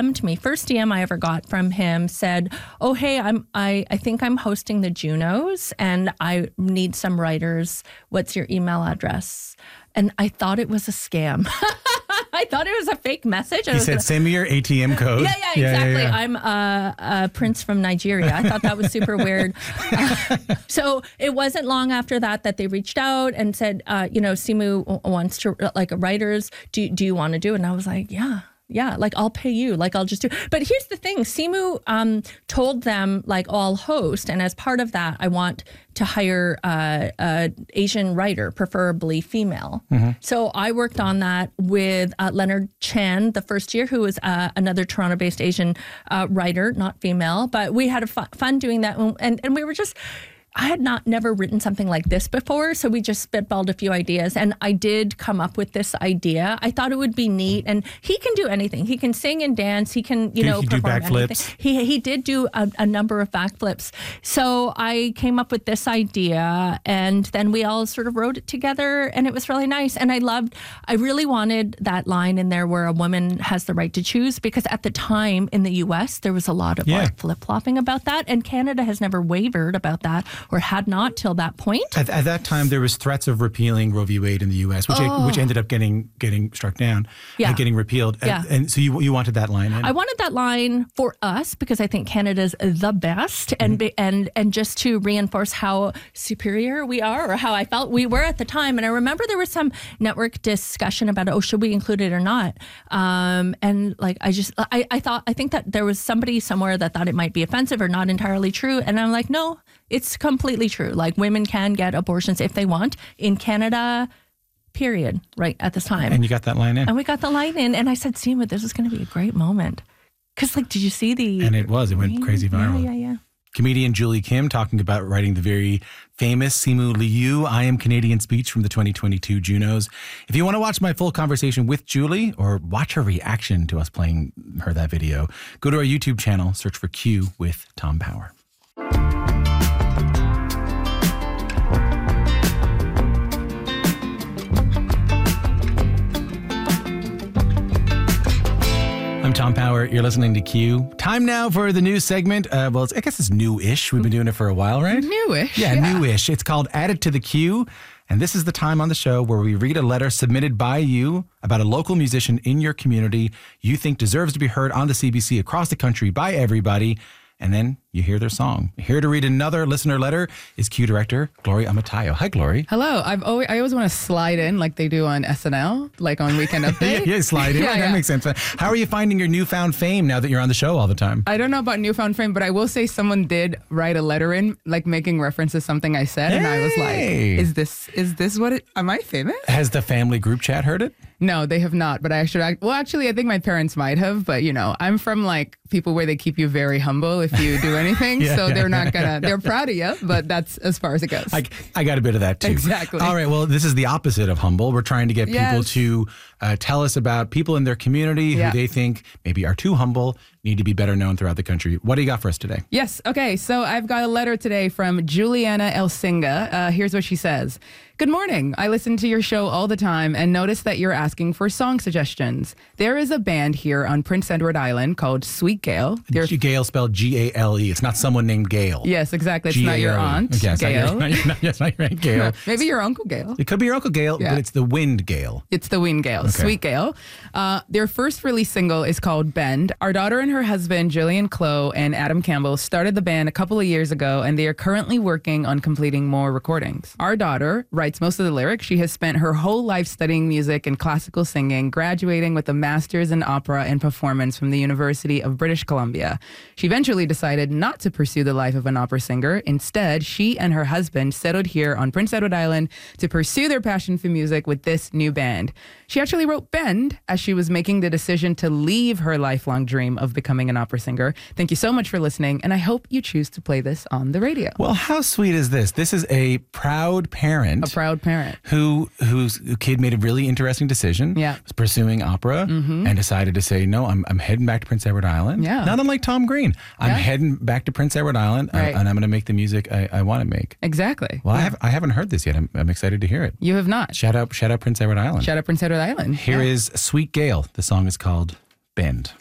DM'd me. First DM I ever got from him said, "Oh, hey, I think I'm hosting the Junos and I need some writers. What's your email address?" And I thought it was a scam. I thought it was a fake message. He said, "Send me your ATM code." Yeah, exactly. Yeah. I'm a prince from Nigeria. I thought that was super weird. So it wasn't long after that they reached out and said, Simu wants to, like, writers, do you want to do it? And I was like, yeah, like, I'll pay you, like, I'll just do. But here's the thing, Simu told them, like, oh, I'll host, and as part of that, I want to hire a Asian writer, preferably female. Mm-hmm. So I worked on that with Leonard Chan the first year, who was another Toronto-based Asian writer, not female, but we had fun doing that, and we were just. I had never written something like this before, so we just spitballed a few ideas, and I did come up with this idea. I thought it would be neat, and he can do anything. He can sing and dance. He can, perform do backflips. He did do a number of backflips. So I came up with this idea, and then we all sort of wrote it together, and it was really nice. And I really wanted that line in there where a woman has the right to choose, because at the time in the U.S., there was a lot of flip-flopping about that, and Canada has never wavered about that, or had not till that point. At that time, there was threats of repealing Roe v. Wade in the U.S., which ended up getting struck down, and getting repealed. And so you wanted that line in? I wanted that line for us because I think Canada's the best, and just to reinforce how superior we are, or how I felt we were at the time. And I remember there was some network discussion about, should we include it or not? And like, I think that there was somebody somewhere that thought it might be offensive or not entirely true. And I'm like, no, it's completely true. Like, women can get abortions if they want in Canada, period, right at this time. And you got that line in. And we got the line in. And I said, Seema, this is going to be a great moment. Because, like, did you see the... And it went crazy viral. Yeah. Comedian Julie Kim talking about writing the very famous Simu Liu, I Am Canadian speech from the 2022 Junos. If you want to watch my full conversation with Julie, or watch her reaction to us playing her that video, go to our YouTube channel, search for Q with Tom Power. I'm Tom Power. You're listening to Q. Time now for the news segment. I guess it's new-ish. We've been doing it for a while, right? Newish. Yeah, newish. It's called Add It to the Q. And this is the time on the show where we read a letter submitted by you about a local musician in your community you think deserves to be heard on the CBC across the country by everybody. And then you hear their song. Here to read another listener letter is Q director Glory Amatayo. Hi, Glory. Hello. I always want to slide in like they do on SNL, like on Weekend Update. yeah, slide in. That makes sense. How are you finding your newfound fame now that you're on the show all the time? I don't know about newfound fame, but I will say someone did write a letter in, like making reference to something I said, and I was like, "Is this what? Am I famous?" Has the family group chat heard it? No, they have not. But I think my parents might have. But I'm from like people where they keep you very humble if you do anything. They're not gonna. They're proud of you, but that's as far as it goes. I got a bit of that too. Exactly. All right. Well, this is the opposite of humble. We're trying to get people to tell us about people in their community who they think maybe are too humble, need to be better known throughout the country. What do you got for us today? Yes. Okay. So I've got a letter today from Juliana Elsinga. Here's what she says. Good morning. I listen to your show all the time and notice that you're asking for song suggestions. There is a band here on Prince Edward Island called Sweet Gael. Gail spelled G-A-L-E. It's not someone named Gail. Yes, exactly. It's not your aunt, Gail. It's not your aunt Gail. Maybe your uncle Gail. It could be your uncle Gail, but it's the wind Gail. It's the wind Gail. Okay. Sweet Gael. Their first release single is called Bend. Our daughter and her husband, Jillian Clow and Adam Campbell, started the band a couple of years ago, and they are currently working on completing more recordings. Our daughter writes most of the lyrics. She has spent her whole life studying music and classical singing, graduating with a master's in opera and performance from the University of British Columbia. She eventually decided not to pursue the life of an opera singer. Instead, she and her husband settled here on Prince Edward Island to pursue their passion for music with this new band. She actually wrote Bend as she was making the decision to leave her lifelong dream of becoming an opera singer. Thank you so much for listening, and I hope you choose to play this on the radio. Well, how sweet is this? This is a proud parent. A proud parent. Whose kid made a really interesting decision. Yeah. Was pursuing opera and decided to say, no, I'm heading back to Prince Edward Island. Yeah. Not unlike Tom Green. I'm heading back to Prince Edward Island and I'm going to make the music I want to make. Exactly. Well, I haven't heard this yet. I'm excited to hear it. You have not. Shout out Prince Edward Island. Shout out Prince Edward Island. Here is Sweet Gael. The song is called Bend.